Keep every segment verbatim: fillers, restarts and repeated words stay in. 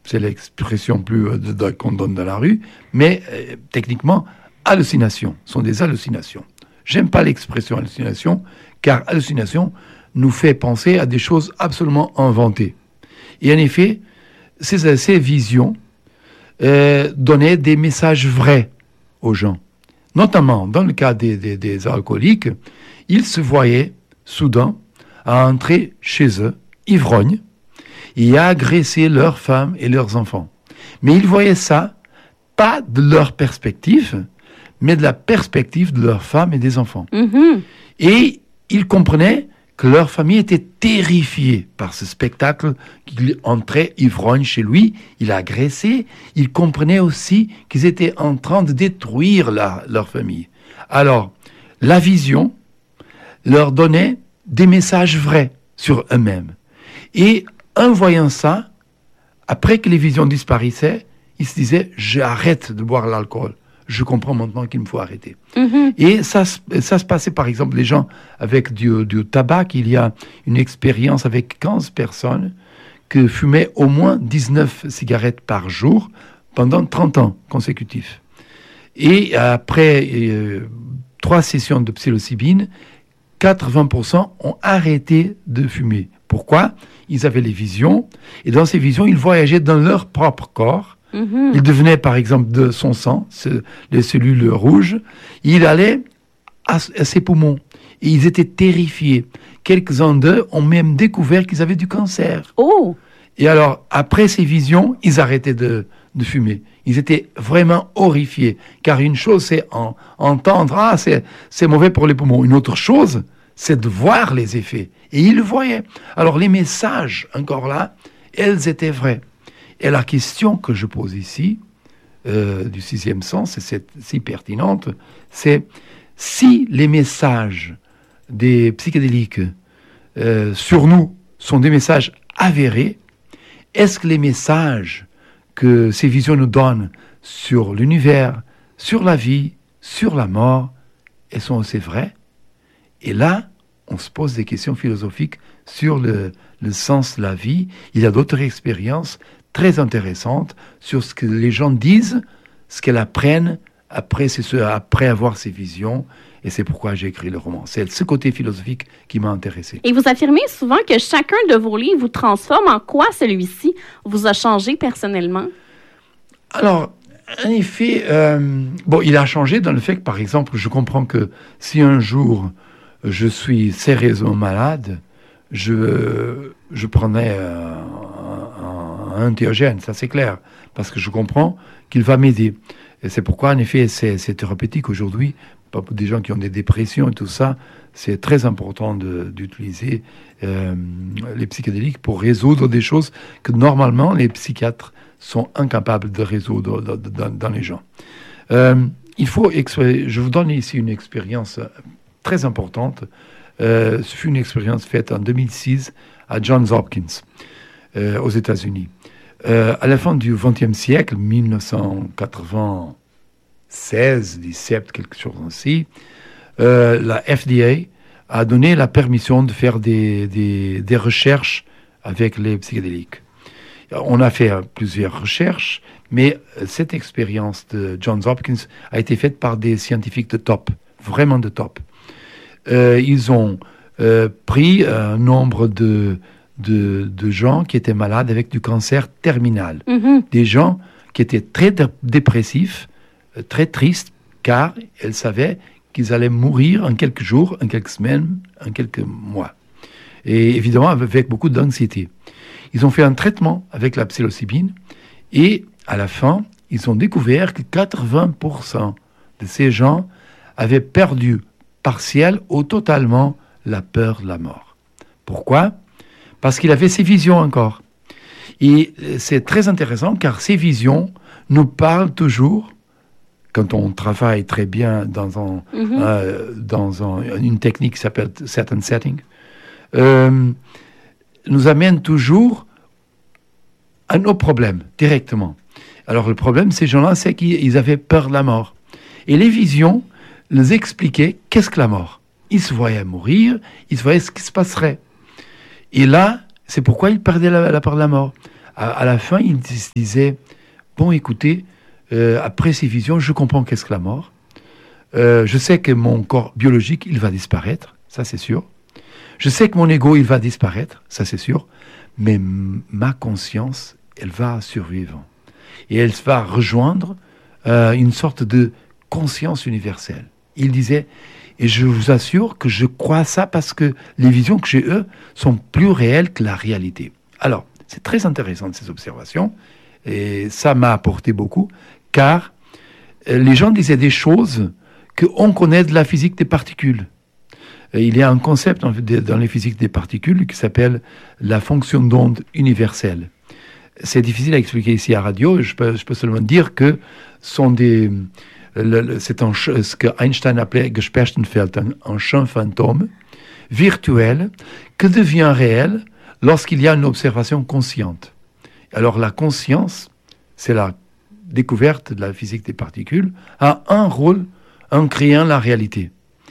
c'est l'expression plus euh, de, de, qu'on donne dans la rue, mais euh, techniquement, hallucinations, sont des hallucinations. J'aime pas l'expression hallucination, car hallucination nous fait penser à des choses absolument inventées. Et en effet, ces, ces visions euh, donnaient des messages vrais aux gens. Notamment, dans le cas des, des, des alcooliques, ils se voyaient soudain à entrer chez eux, ivrognes, et à agresser leurs femmes et leurs enfants. Mais ils voyaient ça, pas de leur perspective, mais de la perspective de leurs femmes et des enfants. Mm-hmm. Et ils comprenaient que leur famille était terrifiée par ce spectacle, qu'il entrait ivrogne chez lui, il agressait. Ils comprenaient aussi qu'ils étaient en train de détruire la, leur famille. Alors, la vision leur donnait des messages vrais sur eux-mêmes. Et en voyant ça, après que les visions disparaissaient, ils se disaient « j'arrête de boire l'alcool ». Je comprends maintenant qu'il me faut arrêter. Mm-hmm. Et ça, ça se passait, par exemple, les gens avec du, du tabac. Il y a une expérience avec quinze personnes qui fumaient au moins dix-neuf cigarettes par jour pendant trente ans consécutifs. Et après euh, trois sessions de psilocybine, quatre-vingts pour cent ont arrêté de fumer. Pourquoi ? Ils avaient les visions, et dans ces visions, ils voyageaient dans leur propre corps. Mm-hmm. Il devenait, par exemple, de son sang, ce, les cellules rouges. Il allait à, à ses poumons. Et ils étaient terrifiés. Quelques-uns d'eux ont même découvert qu'ils avaient du cancer. Oh. Et alors, après ces visions, ils arrêtaient de, de fumer. Ils étaient vraiment horrifiés. Car une chose, c'est en, entendre, ah, c'est, c'est mauvais pour les poumons. Une autre chose, c'est de voir les effets. Et ils le voyaient. Alors, les messages, encore là, elles étaient vraies. Et la question que je pose ici, euh, du sixième sens, et c'est si pertinente, c'est si les messages des psychédéliques euh, sur nous sont des messages avérés, est-ce que les messages que ces visions nous donnent sur l'univers, sur la vie, sur la mort, elles sont aussi vraies ? Et là, on se pose des questions philosophiques sur le, le sens de la vie. Il y a d'autres expériences très intéressante sur ce que les gens disent, ce qu'elles apprennent après, c'est ce, après avoir ces visions. Et c'est pourquoi j'ai écrit le roman. C'est ce côté philosophique qui m'a intéressé. Et vous affirmez souvent que chacun de vos livres vous transforme. En quoi celui-ci vous a changé personnellement? Alors, en effet, euh, bon, il a changé dans le fait que, par exemple, je comprends que si un jour je suis sérieusement malade, je, je prenais euh, un, un entéogène, ça c'est clair, parce que je comprends qu'il va m'aider. Et c'est pourquoi, en effet, c'est, c'est thérapeutique aujourd'hui. Pour des gens qui ont des dépressions et tout ça, c'est très important de, d'utiliser euh, les psychédéliques pour résoudre des choses que normalement les psychiatres sont incapables de résoudre dans, dans, dans les gens. Euh, il faut, je vous donne ici une expérience très importante. Euh, ce fut une expérience faite en deux mille six à Johns Hopkins, euh, aux États-Unis. Euh, à la fin du vingtième siècle, dix-neuf cent quatre-vingt-seize, dix-sept, quelque chose ainsi, euh, la F D A a donné la permission de faire des, des, des recherches avec les psychédéliques. On a fait euh, plusieurs recherches, mais euh, cette expérience de Johns Hopkins a été faite par des scientifiques de top, vraiment de top. Euh, ils ont euh, pris un nombre de, de, de gens qui étaient malades avec du cancer terminal. Mm-hmm. Des gens qui étaient très dé- dépressifs, euh, très tristes, car ils savaient qu'ils allaient mourir en quelques jours, en quelques semaines, en quelques mois. Et évidemment, avec beaucoup d'anxiété. Ils ont fait un traitement avec la psilocybine et à la fin, ils ont découvert que quatre-vingts pour cent de ces gens avaient perdu partiel ou totalement la peur de la mort. Pourquoi ? Parce qu'il avait ces visions encore. Et c'est très intéressant car ces visions nous parlent toujours, quand on travaille très bien dans, un, mm-hmm. euh, dans un, une technique qui s'appelle set and setting, euh, nous amènent toujours à nos problèmes, directement. Alors le problème, ces gens-là, c'est qu'ils avaient peur de la mort. Et les visions les expliquaient qu'est-ce que la mort. Ils se voyaient mourir, ils se voyaient ce qui se passerait. Et là, c'est pourquoi ils perdaient la, la peur de la mort. à, à la fin, il disait, bon, écoutez, euh, après ces visions, je comprends qu'est-ce que la mort. Euh, je sais que mon corps biologique, il va disparaître, ça c'est sûr. Je sais que mon ego, il va disparaître, ça c'est sûr. Mais m- ma conscience, elle va survivre. Et elle va rejoindre euh, une sorte de conscience universelle. Il disait, et je vous assure que je crois à ça parce que les visions que j'ai, eux, sont plus réelles que la réalité. Alors, c'est très intéressant ces observations, et ça m'a apporté beaucoup, car euh, les gens disaient des choses qu'on connaît de la physique des particules. Et il y a un concept en fait, dans les physiques des particules qui s'appelle la fonction d'onde universelle. C'est difficile à expliquer ici à radio, je peux, je peux seulement dire que sont des... Le, le, c'est un, ce que Einstein appelait Gespensterfeld, un, un champ fantôme virtuel que devient réel lorsqu'il y a une observation consciente. Alors la conscience, c'est la découverte de la physique des particules, a un rôle en créant la réalité.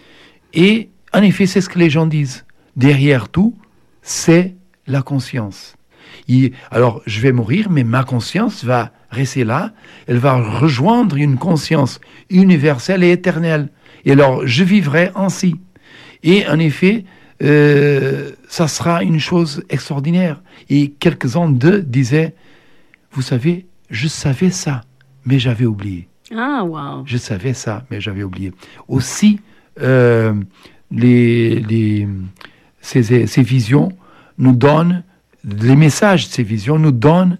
Et en effet, c'est ce que les gens disent. Derrière tout, c'est la conscience. Et, alors, je vais mourir, mais ma conscience va rester là. Elle va rejoindre une conscience universelle et éternelle. Et alors, je vivrai ainsi. Et en effet, euh, ça sera une chose extraordinaire. Et quelques-uns d'eux disaient, vous savez, je savais ça, mais j'avais oublié. Ah, wow. Je savais ça, mais j'avais oublié. Aussi, euh, les, les, ces, ces visions nous donnent, les messages de ces visions nous donnent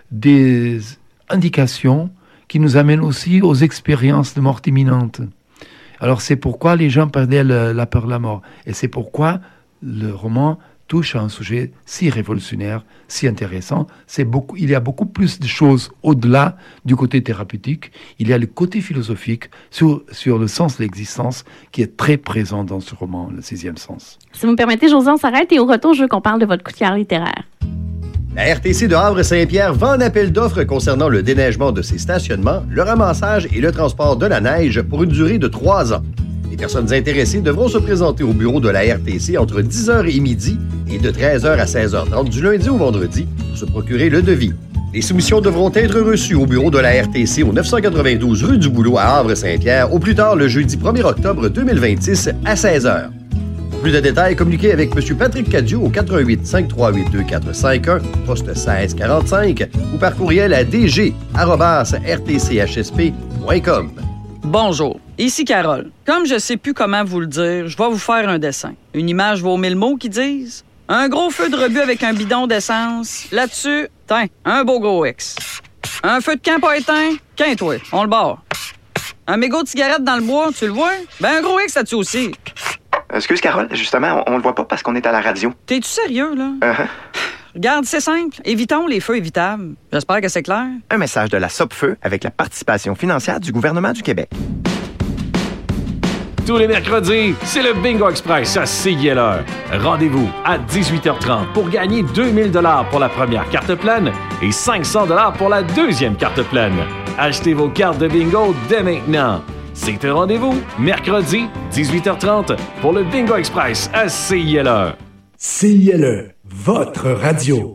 des indications qui nous amènent aussi aux expériences de mort imminente. Alors c'est pourquoi les gens perdaient le, la peur de la mort. Et c'est pourquoi le roman touche à un sujet si révolutionnaire, si intéressant. C'est beaucoup, il y a beaucoup plus de choses au-delà du côté thérapeutique. Il y a le côté philosophique sur, sur le sens de l'existence qui est très présent dans ce roman, Le Sixième Sens. Si vous me permettez, José, on s'arrête et au retour, je veux qu'on parle de votre coup de cœur littéraire. La R T C de Havre-Saint-Pierre vend un appel d'offres concernant le déneigement de ses stationnements, le ramassage et le transport de la neige pour une durée de trois ans. Les personnes intéressées devront se présenter au bureau de la R T C entre dix heures et midi et de treize heures à seize heures trente du lundi au vendredi pour se procurer le devis. Les soumissions devront être reçues au bureau de la R T C au neuf cent quatre-vingt-douze rue du Boulot à Havre-Saint-Pierre au plus tard le jeudi premier octobre deux mille vingt-six à seize heures. Pour plus de détails, communiquez avec M. Patrick Cadieux au quatre un huit, cinq trois huit, deux quatre cinq un, poste seize quarante-cinq ou par courriel à d g arobase r t c h s p point com. Bonjour, ici Carole. Comme je sais plus comment vous le dire, je vais vous faire un dessin. Une image vaut mille mots qui disent. Un gros feu de rebut avec un bidon d'essence. Là-dessus, tiens, un beau gros X. Un feu de camp pas éteint, qu'un-toi, on le barre. Un mégot de cigarette dans le bois, tu le vois? Ben un gros X là-dessus aussi. Excuse, Carole, justement, on, on le voit pas parce qu'on est à la radio. T'es-tu sérieux, là? Uh-huh. Regarde, c'est simple. Évitons les feux évitables. J'espère que c'est clair. Un message de la Sopfeu avec la participation financière du gouvernement du Québec. Tous les mercredis, c'est le Bingo Express à C I L R. Rendez-vous à dix-huit heures trente pour gagner deux mille dollars pour la première carte pleine et cinq cents dollars pour la deuxième carte pleine. Achetez vos cartes de bingo dès maintenant. C'est un rendez-vous, mercredi, dix-huit heures trente, pour le Bingo Express à C I L R. C I L E, votre radio.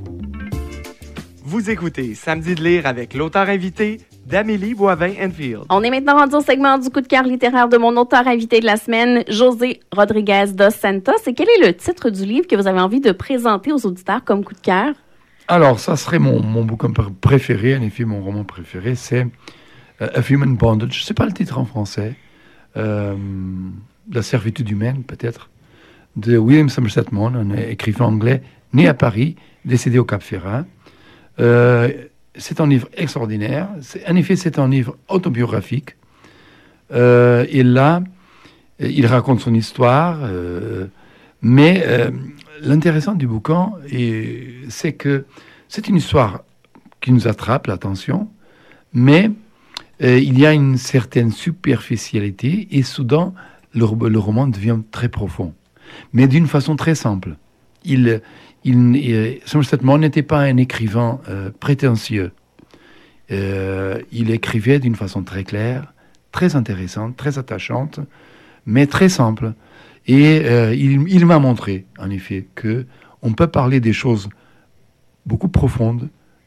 Vous écoutez Samedi de lire avec l'auteur invité d'Amélie Boivin-Enfield. On est maintenant rendu au segment du coup de cœur littéraire de mon auteur invité de la semaine, José Rodriguez dos Santos. Et quel est le titre du livre que vous avez envie de présenter aux auditeurs comme coup de cœur? Alors, ça serait mon, mon bouquin préféré, en effet, mon roman préféré, c'est Uh, A Human Bondage. Je ne sais pas le titre en français. Euh, La servitude humaine, peut-être. De William Somerset Maugham, un écrivain anglais, né à Paris, décédé au Cap-Ferrat. Euh, c'est un livre extraordinaire. C'est, en effet, c'est un livre autobiographique. Euh, et là, il raconte son histoire. Euh, mais euh, l'intéressant du bouquin, et, c'est que c'est une histoire qui nous attrape l'attention, mais Euh, il y a une certaine superficialité et soudain, le, le roman devient très profond. Mais d'une façon très simple. Il, il, euh, Somerset Maugham n'était pas un écrivain euh, prétentieux. Euh, il écrivait d'une façon très claire, très intéressante, très attachante, mais très simple. Et euh, il, il m'a montré, en effet, qu'on peut parler des choses beaucoup profondes,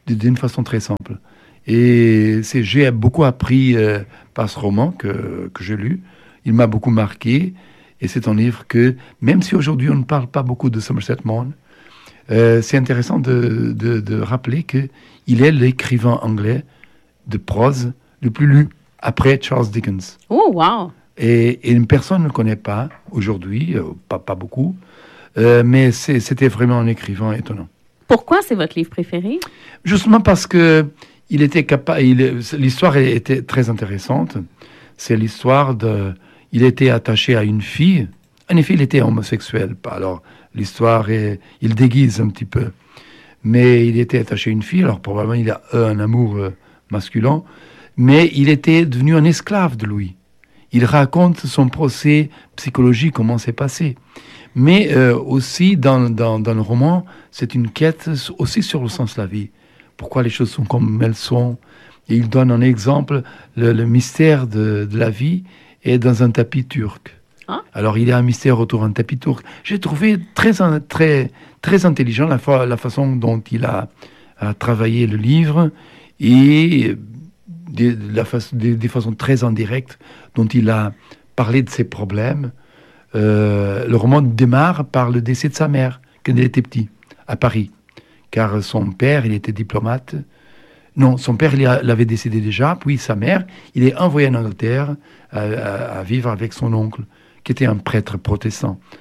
d'une façon très simple. Et c'est, j'ai beaucoup appris euh, par ce roman que, que j'ai lu. Il m'a beaucoup marqué. Et c'est un livre que, même si aujourd'hui on ne parle pas beaucoup de Somerset Maugham, euh, c'est intéressant de, de, de rappeler qu'il est l'écrivain anglais de prose le plus lu après Charles Dickens. Oh, wow! Et, et une personne ne le connaît pas aujourd'hui, euh, pas, pas beaucoup, euh, mais c'est, c'était vraiment un écrivain étonnant. Pourquoi c'est votre livre préféré? Justement parce que il était capable. Il, l'histoire était très intéressante. C'est l'histoire de. Il était attaché à une fille. En effet, il était homosexuel. Alors, l'histoire est. Il déguise un petit peu. Mais il était attaché à une fille. Alors, probablement, il a un amour euh, masculin. Mais il était devenu un esclave de Louis. Il raconte son procès psychologique, comment c'est passé. Mais euh, aussi, dans, dans, dans le roman, c'est une quête aussi sur le sens de la vie. Pourquoi les choses sont comme elles sont. Et il donne un exemple, le, le mystère de, de la vie est dans un tapis turc. Hein? Alors, il y a un mystère autour d'un tapis turc. J'ai trouvé très, très, très intelligent la, fa- la façon dont il a, a travaillé le livre et des, la fa- des, des façons très indirectes dont il a parlé de ses problèmes. Euh, le roman démarre par le décès de sa mère, quand il était petit, à Paris. Car son père, il était diplomate. Non, son père, il, a, il avait décédé déjà, puis sa mère, il est envoyé en Angleterre à, à, à vivre avec son oncle, qui était un prêtre protestant.